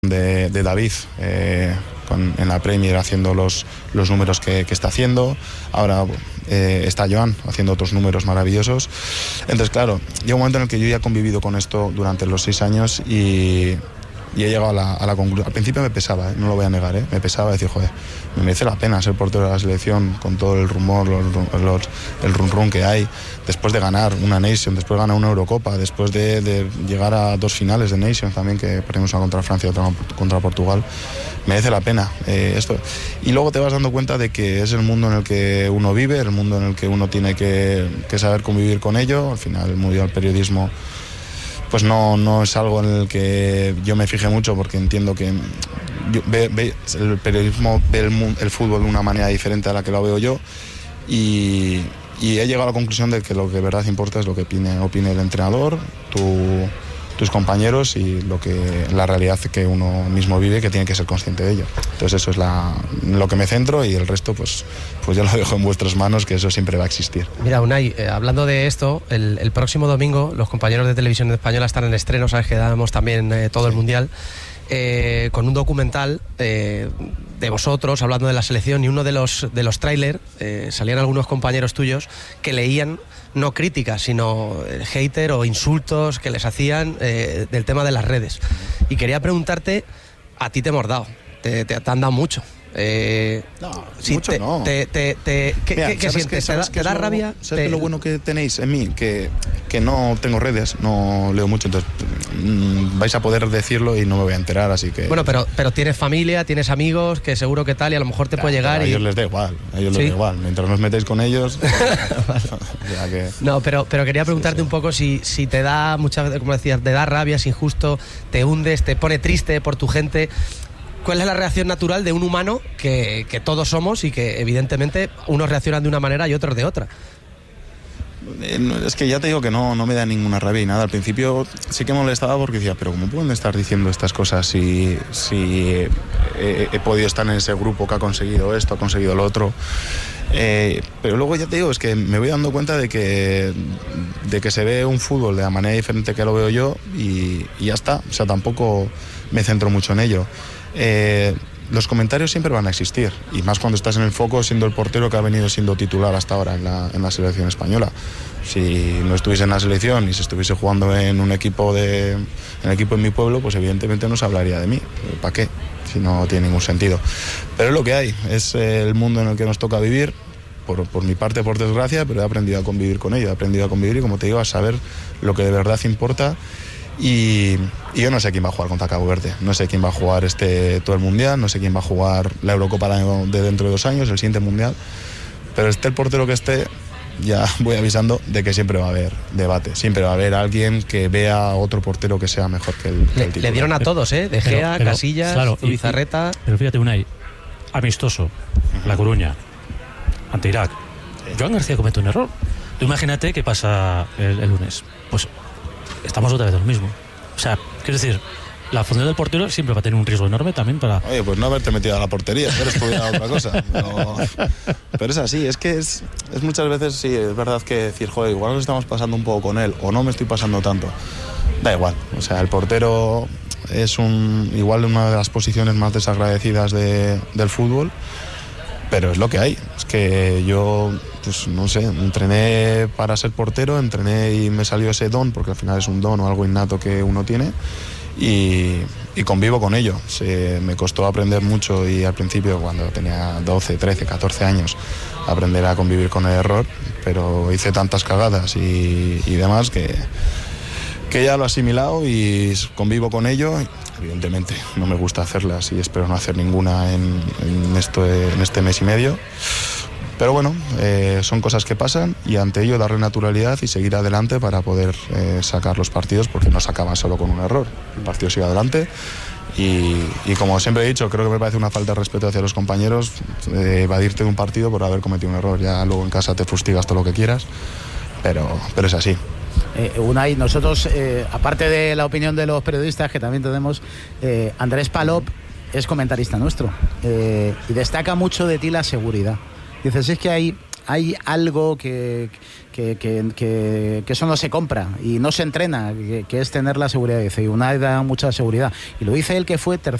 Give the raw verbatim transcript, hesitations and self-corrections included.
de, de David eh, con, en la Premier haciendo los, los números que, que está haciendo. Ahora eh, está Joan haciendo otros números maravillosos. Entonces, claro, llega un momento en el que yo ya he convivido con esto durante los seis años y, y he llegado a la, a la conclusión. Al principio me pesaba, ¿eh? No lo voy a negar, ¿eh? Me pesaba decir, joder, me merece la pena ser portero de la selección con todo el rumor, los, los, el run run que hay, después de ganar una Nation, después de ganar una Eurocopa, después de, de llegar a dos finales de Nations también, que perdimos una contra Francia y otra contra Portugal. Merece la pena eh, esto. Y luego te vas dando cuenta de que es el mundo en el que uno vive, el mundo en el que uno tiene que, que saber convivir con ello. Al final el mundo del periodismo pues no, no es algo en el que yo me fije mucho, porque entiendo que yo, ve, ve, el periodismo ve el, el fútbol de una manera diferente a la que lo veo yo, y, y he llegado a la conclusión de que lo que de verdad importa es lo que opine, opine el entrenador, tu, tus compañeros y lo que la realidad que uno mismo vive, que tiene que ser consciente de ello. Entonces eso es la, lo que me centro, y el resto pues, pues ya lo dejo en vuestras manos, que eso siempre va a existir. Mira, Unai, eh, hablando de esto, el, el próximo domingo los compañeros de Televisión Española están en estreno, sabes que damos también eh, todo el Mundial, eh, con un documental eh, de vosotros hablando de la selección, y uno de los, de los trailers eh, salían algunos compañeros tuyos que leían no críticas, sino hater o insultos que les hacían eh, del tema de las redes. Y quería preguntarte, a ti te hemos dado, te, te, te han dado mucho. Eh, no, sí, mucho te, no. Te, te, te, ¿Qué, Mira, ¿qué, qué sientes? Que, ¿Te da, que te da lo, rabia? ¿Sabes te... lo bueno que tenéis en mí? Que, que no tengo redes, no leo mucho, entonces mmm, vais a poder decirlo y no me voy a enterar, así que... Bueno, pero, pero tienes familia, tienes amigos, que seguro que tal, y a lo mejor te claro, puede llegar a y... ellos les da igual, a ellos ¿Sí? les da igual, mientras nos metéis con ellos... ya que... No, pero, pero quería preguntarte sí, sí. un poco si, si te da, muchas veces, como decías, te da rabia, es injusto, te hundes, te pone triste por tu gente... ¿Cuál es la reacción natural de un humano que, que todos somos y que evidentemente unos reaccionan de una manera y otros de otra? Es que ya te digo que no, no me da ninguna rabia y nada. Al principio sí que me molestaba porque decía, pero ¿cómo pueden estar diciendo estas cosas si, si he, he podido estar en ese grupo que ha conseguido esto, ha conseguido lo otro? Eh, pero luego ya te digo, es que me voy dando cuenta de que, de que se ve un fútbol de la manera diferente que lo veo yo, y, y ya está. O sea, tampoco me centro mucho en ello. Eh, los comentarios siempre van a existir, y más cuando estás en el foco siendo el portero que ha venido siendo titular hasta ahora en la, en la selección española. Si no estuviese en la selección y si estuviese jugando en un equipo de, en el equipo de mi pueblo, pues evidentemente no se hablaría de mí. ¿Para qué? Si no tiene ningún sentido. Pero es lo que hay, es el mundo en el que nos toca vivir, por, por mi parte, por desgracia, pero he aprendido a convivir con ello, he aprendido a convivir y, como te digo, a saber lo que de verdad importa. Y, y yo no sé quién va a jugar contra Cabo Verde, no sé quién va a jugar este todo el Mundial, no sé quién va a jugar la Eurocopa de dentro de dos años, el siguiente Mundial, pero esté el portero que esté, ya voy avisando de que siempre va a haber debate, siempre va a haber alguien que vea a otro portero que sea mejor que el, que el titular. Le dieron a todos, ¿eh? De Gea, pero, Casillas, claro, Zubizarreta... Y, y, pero fíjate, Unai, amistoso, uh-huh. La Coruña, ante Irak, sí. Joan García comete un error. Tú imagínate qué pasa el, el lunes, pues... estamos otra vez en lo mismo. O sea, quiero decir, la función del portero siempre va a tener un riesgo enorme también para... Oye, pues no haberte metido a la portería, haber estudiado otra cosa. No. Pero es así, es que es, es muchas veces, sí, es verdad que decir, joder, igual nos estamos pasando un poco con él, o no me estoy pasando tanto. Da igual, o sea, el portero es un igual una de las posiciones más desagradecidas de, del fútbol, pero es lo que hay. Es que yo... pues no sé, entrené para ser portero, entrené y me salió ese don, porque al final es un don o algo innato que uno tiene, y, y convivo con ello. Se, me costó aprender mucho, y al principio, cuando tenía doce, trece, catorce años, aprender a convivir con el error, pero hice tantas cagadas y, y demás que, que ya lo he asimilado y convivo con ello. Evidentemente no me gusta hacerlas y espero no hacer ninguna en, en, esto, en este mes y medio. Pero bueno, eh, son cosas que pasan, y ante ello darle naturalidad y seguir adelante para poder eh, sacar los partidos, porque no se acaban solo con un error. El partido sigue adelante y, y como siempre he dicho, creo que me parece una falta de respeto hacia los compañeros eh, evadirte de un partido por haber cometido un error. Ya luego en casa te fustigas todo lo que quieras, pero, pero es así. Eh, Unai, nosotros, eh, aparte de la opinión de los periodistas que también tenemos, eh, Andrés Palop es comentarista nuestro eh, y destaca mucho de ti la seguridad. Dices, es que hay hay algo que, que, que, que, que eso no se compra y no se entrena, que, que es tener la seguridad. Dice, Unai da mucha seguridad. Y lo dice él, que fue tercero